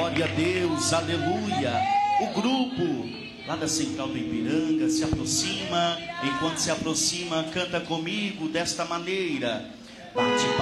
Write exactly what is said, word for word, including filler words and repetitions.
Glória a Deus, aleluia. O grupo lá da Central do Ipiranga se aproxima. Enquanto se aproxima, canta comigo desta maneira. Bate